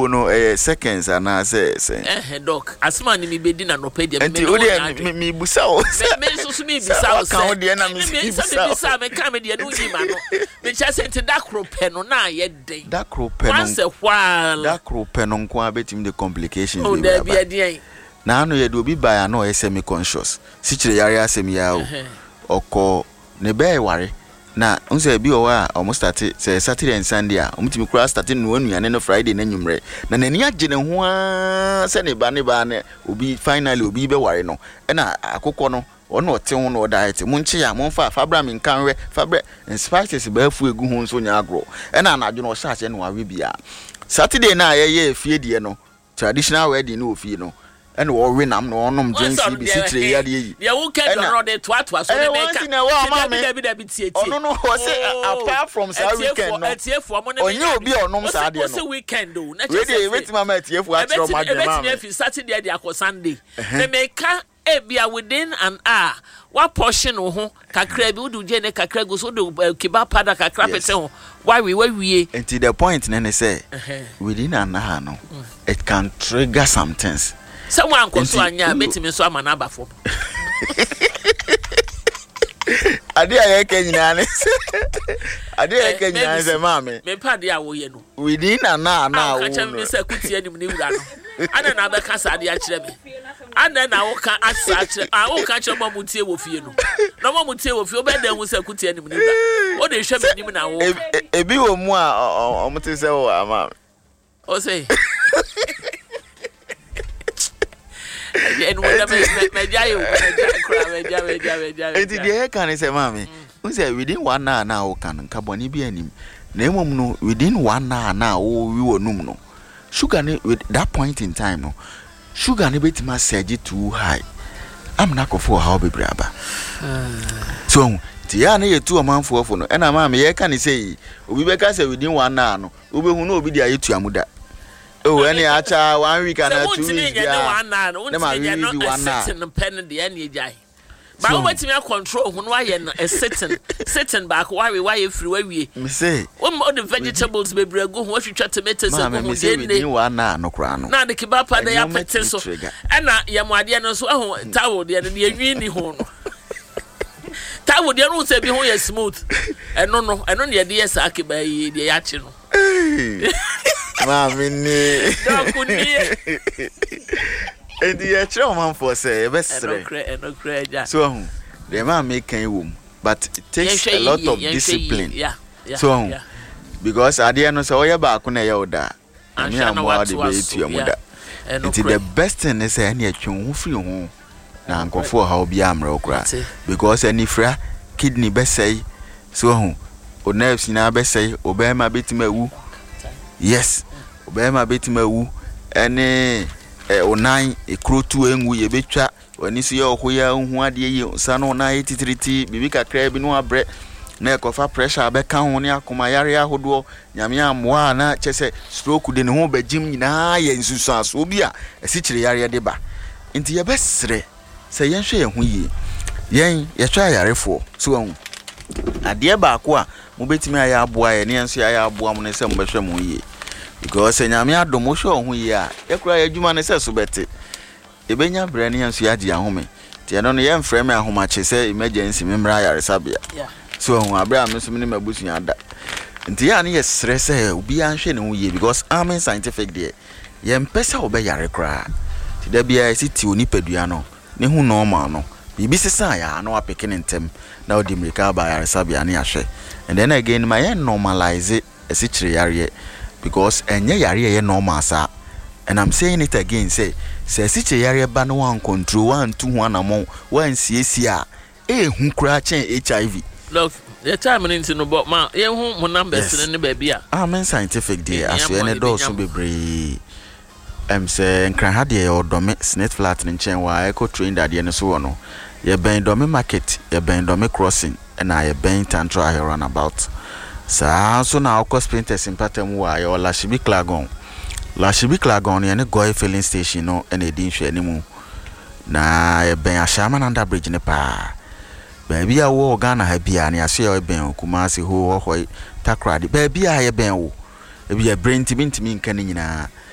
no seconds and I say doc asma ni me bedi na no pedia me busa o me so me busa o kan de na me busa me kan me de no yi ma no me cha sent da krope no na ye den da krope no once a while da krope no nko abetim the complications oh there be adien na no ye do bi ba ya no semi conscious si kire yare asem ya o oko ne be ware na unse bi o wa almost say Saturday and Sunday a umtimi kura start no anuane no Friday na nwumre na nani agye ne ho a se ne ba ne obi finally obi be ware no na akokọ no ono ote ho no diet munche ya monfa fabra min kanwe fabre spices ba afu egu ho nso nya agro na anadwo no sha che no awe bia Saturday na ye fie die no traditional wedding no ofie no and we win am no onom drinks bi sitire ya de ya wo ke do de to so de make no no say apart from sa weekend no onye obi onom sa de no so weekend o na che wait mama etiefu atro madema e Saturday de akọ Sunday me make bia within an hour what portion ho kakra bi udu je ne kakra go so do kiba pada kakra pete ho why we until the point na say within an hour no it can trigger some things. Someone comes to anya betimi so amana abafo. Ade aye kenyina ne. Ade aye kenyina se mama. Me pade a wo ye no. Within an hour na wo. Ka chem me se kuti anim ne wura no. Ana na be kasa ade a kire me. Ana na wo ka asa kire. Ah wo ka kire mo mutie wo fie no. Na mo mutie wo fie o be dan wo se kuti anim ne wura. O de hwe me nim na wo. Ebi wo mu a o mute se wo ama. O say and when I can say, Mammy, who said within 1 hour now can carboni be any name no within 1 hour now, we were no sugar with that point in time. No sugar and a bit must say too high. I'm not for how be braba. So, Tiana, 2 a month for no, and a mammy, I can say, we better say within 1 hour, no, we will know be the to Amuda. Oh, any acha 1 week and 2 weeks. But what me control when why sitting back why free we say what more the vegetables be brego what you try tomatoes and go dey one no kra no na the kibapa dey apete so na yamade no so towel dey no enwi ni ho no towel dey no say bi ho ya smooth eno dey dey sa akiba yi dey ya chi no Mami ni dokuni and the actual man for say best so the man make womb but it takes a lot of discipline so because at the end so you back na ya oda me am wa de be tu amuda it the best thing is say na atwe ho free ho na nkofo ha obi amra okra because any fra kidney be say so o nerves na be say obema betima wu yes obema betima wu ene onan ekrotu enwu ye betwa wani so ye ohoya hu ade ye sano na etitriti bibi kakra bi no abre na ekofa pressure abeka ho ne akoma yare ahodo nyame amwa na chese stroke de ne ho bagim nyina ye nsusu aso bi a esikire yare de ba nti ye besre se yen hwe ye hu yi yen ye twa yarefo so hu ade ba ko a mo betimi aya aboa ye ne enso aya aboa mo ne se mo behwe mo yi because nyame adomo hwe hu yi a ekura ya dwuma ne se so bete ebenya bre ne enso ya di ahome tie no ye mfrɛ me ahomache se emergency memra yaresabia so hu abra me so me mabusu ada nti ya ne ye sere se obi anhwe ne hu yi because I'm scientific there ye mpesa obe yare kra ti da bia siti onipadua no ne hu normal no bibi sesa ya no apeke ne ntem na odi mrika ba yaresabia ne ahwe and then again my normalize esichire yare because enye yare ye normal sa and I'm saying it again say esichire yare ba no one control 1 2 1 amon 1 cca hu kra chen HIV. Look, the time into no but ma ye hu mo numbers in the baby a I'm scientific there as we ne do so bebre say nkran ha de odome snake flat ne chen wa eco train that ye no so no ye ben dome market ye ben dome crossing and I ben tantro here run about so na okos printers in patem wa ye Lashibi Klagon ye ne go filling station no and e din hwe animu na ye ben ashama under bridge ne pa baby a wo Ghana ha bia ne aso ye ben Kumasi ho ho Takrade baby a ye ben wo e bia brain timi nka ne nyina